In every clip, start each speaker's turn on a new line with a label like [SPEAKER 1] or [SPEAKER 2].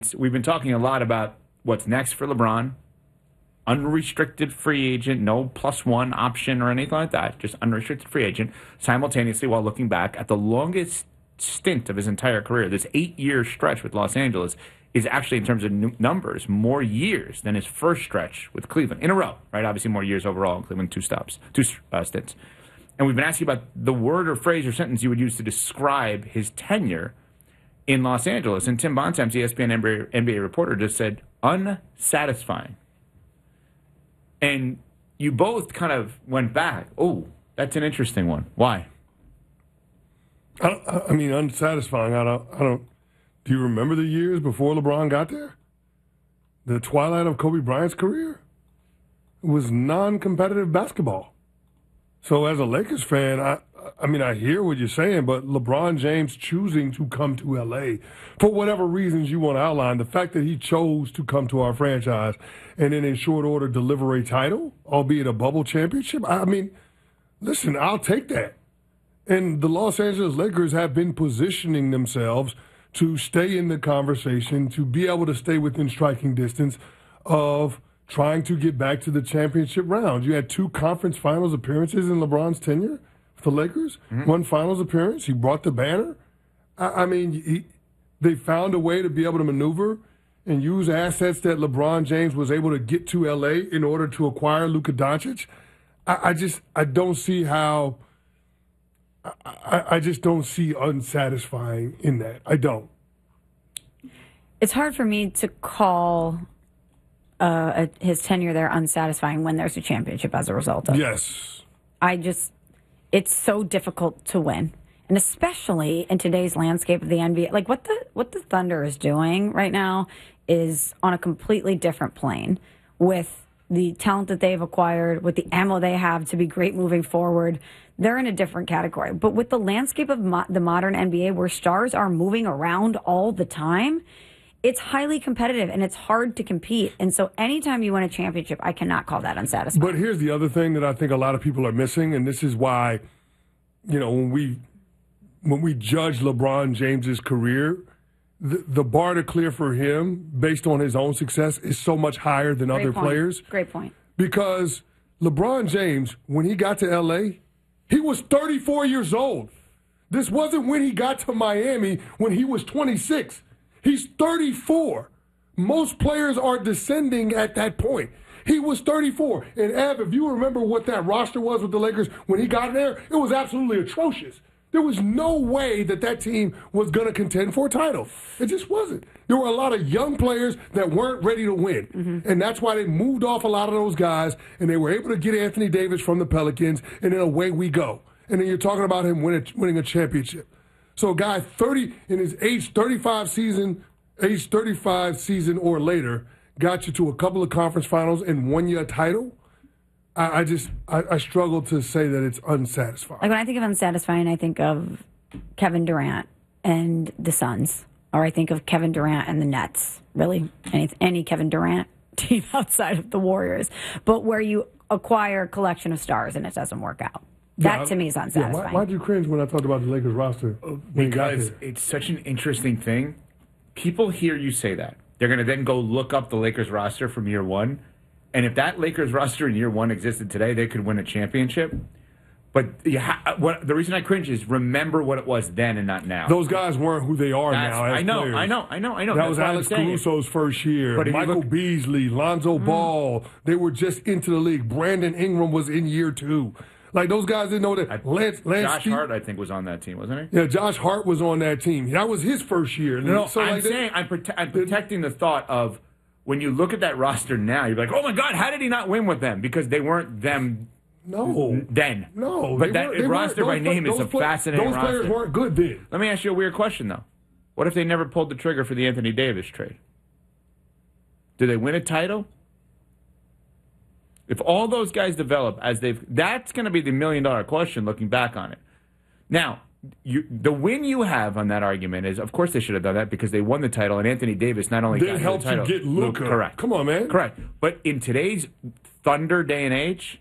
[SPEAKER 1] We've been talking a lot about what's next for LeBron. Unrestricted free agent, no +1 option or anything like that. Just unrestricted free agent, simultaneously while looking back at the longest stint of his entire career. This 8-year stretch with Los Angeles is actually, in terms of numbers, more years than his first stretch with Cleveland in a row, right? Obviously more years overall in Cleveland, two stints. And we've been asking about the word or phrase or sentence you would use to describe his tenure in Los Angeles. And Tim Bontemps, ESPN NBA reporter, just said, unsatisfying. And you both kind of went back. Oh, that's an interesting one. Why?
[SPEAKER 2] I mean, unsatisfying. I don't. Do you remember the years before LeBron got there? The twilight of Kobe Bryant's career? It was non-competitive basketball. So as a Lakers fan, I mean, I hear what you're saying, but LeBron James choosing to come to L.A., for whatever reasons you want to outline, the fact that he chose to come to our franchise and then in short order deliver a title, albeit a bubble championship, I mean, listen, I'll take that. And the Los Angeles Lakers have been positioning themselves to stay in the conversation, to be able to stay within striking distance of trying to get back to the championship round. You had 2 conference finals appearances in LeBron's tenure with the Lakers, 1 finals appearance. He brought the banner. I mean, they found a way to be able to maneuver and use assets that LeBron James was able to get to L.A. in order to acquire Luka Doncic. I don't see how. I just don't see unsatisfying in that. I don't.
[SPEAKER 3] It's hard for me to call his tenure there unsatisfying when there's a championship as a result of it.
[SPEAKER 2] Yes.
[SPEAKER 3] It's so difficult to win. And especially in today's landscape of the NBA, like what the Thunder is doing right now is on a completely different plane with the talent that they've acquired, with the ammo they have to be great moving forward. They're in a different category. But with the landscape of the modern NBA where stars are moving around all the time, it's highly competitive and it's hard to compete. And so anytime you win a championship, I cannot call that unsatisfying.
[SPEAKER 2] But here's the other thing that I think a lot of people are missing, and this is why, when we judge LeBron James's career, the bar to clear for him based on his own success is so much higher than other players.
[SPEAKER 3] Great point.
[SPEAKER 2] Because LeBron James, when he got to L.A., he was 34 years old. This wasn't when he got to Miami when he was 26. He's 34. Most players are descending at that point. He was 34. And, Ev, if you remember what that roster was with the Lakers when he got there, it was absolutely atrocious. There was no way that team was going to contend for a title. It just wasn't. There were a lot of young players that weren't ready to win. Mm-hmm. And that's why they moved off a lot of those guys, and they were able to get Anthony Davis from the Pelicans, and then away we go. And then you're talking about him winning a championship. So a guy 30 in his age 35 season or later got you to a couple of conference finals and won you a title. I struggle to say that it's unsatisfying.
[SPEAKER 3] Like when I think of unsatisfying, I think of Kevin Durant and the Suns, or I think of Kevin Durant and the Nets. Really, any Kevin Durant team outside of the Warriors, but where you acquire a collection of stars and it doesn't work out. That to me is unsatisfying.
[SPEAKER 2] Yeah, why'd you cringe when I talked about the Lakers roster?
[SPEAKER 1] Because it's such an interesting thing. People hear you say that. They're going to then go look up the Lakers roster from year one. And if that Lakers roster in year one existed today, they could win a championship. But the reason I cringe is remember what it was then and not now.
[SPEAKER 2] Those guys weren't who they are now as players.
[SPEAKER 1] I know.
[SPEAKER 2] That was Alex Caruso's first year. But Michael Beasley, Lonzo Ball, they were just into the league. Brandon Ingram was in year 2. Like, those guys didn't know that.
[SPEAKER 1] Josh Hart, I think, was on that team, wasn't he?
[SPEAKER 2] Yeah, Josh Hart was on that team. That was his first year.
[SPEAKER 1] No, so I'm protecting the thought of when you look at that roster now, you're like, oh, my God, how did he not win with them? Because they weren't them then.
[SPEAKER 2] No.
[SPEAKER 1] But that roster by name is a fascinating roster.
[SPEAKER 2] Those players weren't good then.
[SPEAKER 1] Let me ask you a weird question, though. What if they never pulled the trigger for the Anthony Davis trade? Do they win a title? If all those guys develop that's going to be the $1 million question looking back on it. Now, the win you have on that argument is, of course, they should have done that because they won the title, and Anthony Davis not only got the title.
[SPEAKER 2] They helped you get Luka.
[SPEAKER 1] Correct.
[SPEAKER 2] Come on, man.
[SPEAKER 1] Correct. But in today's Thunder day and age,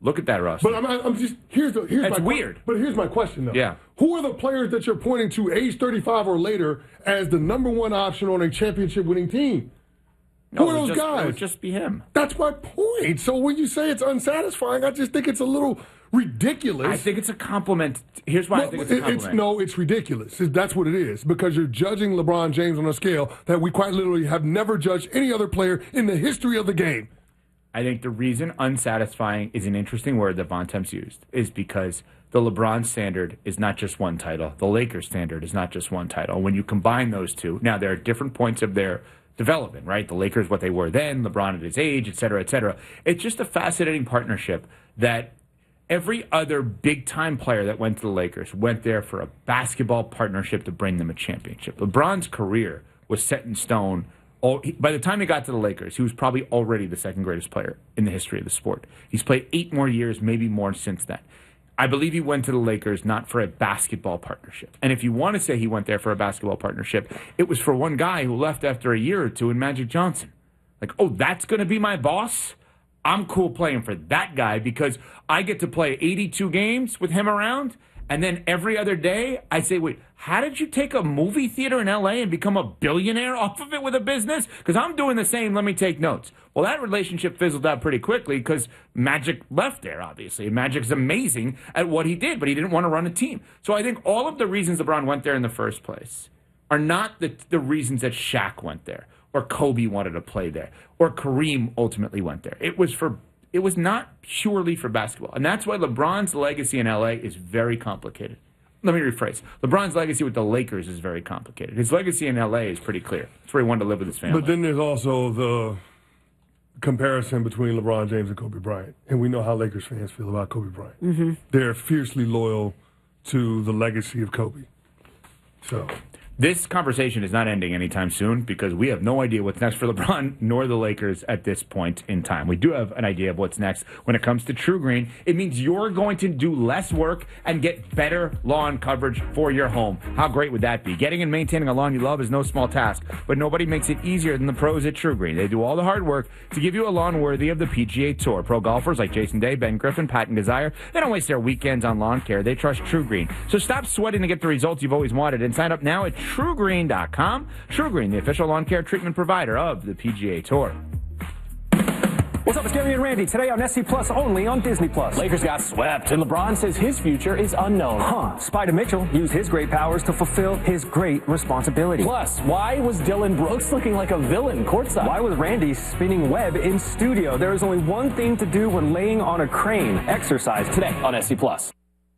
[SPEAKER 1] Look at that roster.
[SPEAKER 2] But I'm just here's
[SPEAKER 1] That's weird.
[SPEAKER 2] But here's my question though.
[SPEAKER 1] Yeah.
[SPEAKER 2] Who are the players that you're pointing to, age 35 or later, as the number one option on a championship-winning team? Who are those guys?
[SPEAKER 1] It would just be him.
[SPEAKER 2] That's my point. So when you say it's unsatisfying, I just think it's a little ridiculous.
[SPEAKER 1] I think it's a compliment. Here's why I think it's a compliment.
[SPEAKER 2] It's ridiculous. That's what it is. Because you're judging LeBron James on a scale that we quite literally have never judged any other player in the history of the game.
[SPEAKER 1] I think the reason unsatisfying is an interesting word that Von Temps used is because the LeBron standard is not just one title. The Lakers standard is not just one title. When you combine those two, now there are different points of their development, right? The Lakers, what they were then, LeBron at his age, et cetera, et cetera. It's just a fascinating partnership that every other big-time player that went to the Lakers went there for a basketball partnership to bring them a championship. LeBron's career was set in stone. By the time he got to the Lakers, he was probably already the second greatest player in the history of the sport. He's played 8 more years, maybe more since then. I believe he went to the Lakers not for a basketball partnership. And if you want to say he went there for a basketball partnership, it was for one guy who left after a year or two in Magic Johnson. Like, oh, that's going to be my boss? I'm cool playing for that guy because I get to play 82 games with him around. And then every other day, I say, wait, how did you take a movie theater in L.A. and become a billionaire off of it with a business? Because I'm doing the same. Let me take notes. Well, that relationship fizzled out pretty quickly because Magic left there, obviously. Magic's amazing at what he did, but he didn't want to run a team. So I think all of the reasons LeBron went there in the first place are not the reasons that Shaq went there or Kobe wanted to play there or Kareem ultimately went there. It was not purely for basketball. And that's why LeBron's legacy in L.A. is very complicated. Let me rephrase. LeBron's legacy with the Lakers is very complicated. His legacy in L.A. is pretty clear. It's where he wanted to live with his family.
[SPEAKER 2] But then there's also the comparison between LeBron James and Kobe Bryant. And we know how Lakers fans feel about Kobe Bryant. Mm-hmm. They're fiercely loyal to the legacy of Kobe. So
[SPEAKER 1] this conversation is not ending anytime soon because we have no idea what's next for LeBron nor the Lakers at this point in time. We do have an idea of what's next when it comes to True Green. It means you're going to do less work and get better lawn coverage for your home. How great would that be? Getting and maintaining a lawn you love is no small task, but nobody makes it easier than the pros at True Green. They do all the hard work to give you a lawn worthy of the PGA Tour. Pro golfers like Jason Day, Ben Griffin, Patton Desire, they don't waste their weekends on lawn care. They trust True Green. So stop sweating to get the results you've always wanted and sign up now at TrueGreen.com. True Green, the official lawn care treatment provider of the PGA Tour.
[SPEAKER 4] What's up, it's Gary and Randy. Today on SC Plus, only on Disney Plus. Lakers got swept, and LeBron says his future is unknown. Spider Mitchell used his great powers to fulfill his great responsibility. Plus, why was Dylan Brooks looking like a villain courtside? Why was Randy spinning web in studio? There is only one thing to do when laying on a crane. Exercise today on SC Plus.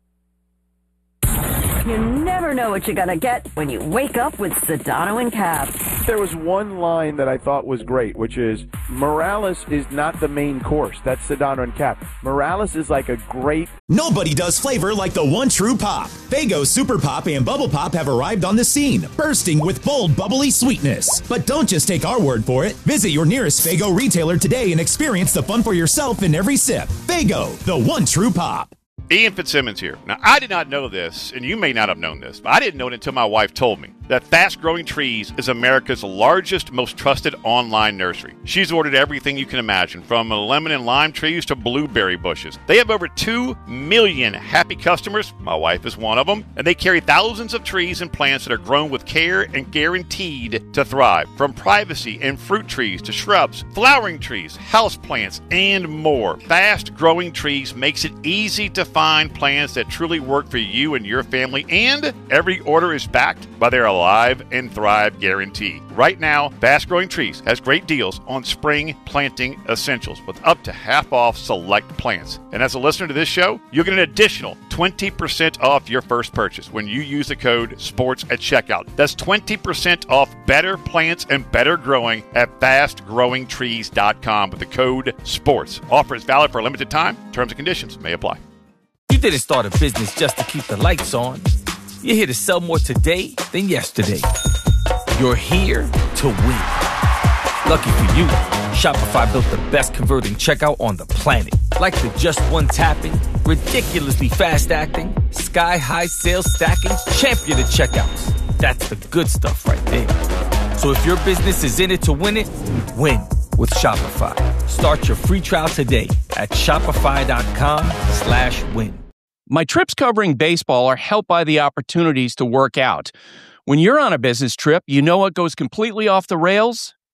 [SPEAKER 5] You never know what you're going to get when you wake up with Sedano and Cap.
[SPEAKER 6] There was one line that I thought was great, which is, Morales is not the main course. That's Sedano and Cap. Morales is like a great...
[SPEAKER 7] Nobody does flavor like the one true pop. Faygo Super Pop and Bubble Pop have arrived on the scene, bursting with bold, bubbly sweetness. But don't just take our word for it. Visit your nearest Faygo retailer today and experience the fun for yourself in every sip. Faygo, the one true pop.
[SPEAKER 8] Ian Fitzsimmons here. Now, I did not know this, and you may not have known this, but I didn't know it until my wife told me, that Fast Growing Trees is America's largest, most trusted online nursery. She's ordered everything you can imagine, from lemon and lime trees to blueberry bushes. They have over 2 million happy customers. My wife is one of them. And they carry thousands of trees and plants that are grown with care and guaranteed to thrive. From privacy and fruit trees to shrubs, flowering trees, house plants, and more. Fast Growing Trees makes it easy to find plants that truly work for you and your family, and every order is backed by their Alive and Thrive guarantee. Right now, Fast Growing Trees has great deals on spring planting essentials with up to half off select plants. And as a listener to this show, you'll get an additional 20% off your first purchase when you use the code SPORTS at checkout. That's 20% off better plants and better growing at fastgrowingtrees.com with the code SPORTS. Offer is valid for a limited time. Terms and conditions may apply.
[SPEAKER 9] You didn't start a business just to keep the lights on. You're here to sell more today than yesterday. You're here to win. Lucky for you, Shopify built the best converting checkout on the planet. Like the just one tapping, ridiculously fast acting, sky-high sales stacking, champion of checkouts. That's the good stuff right there. So if your business is in it to win it, win. with Shopify. Start your free trial today at shopify.com/win.
[SPEAKER 10] My trips covering baseball are helped by the opportunities to work out. When you're on a business trip, you know what goes completely off the rails?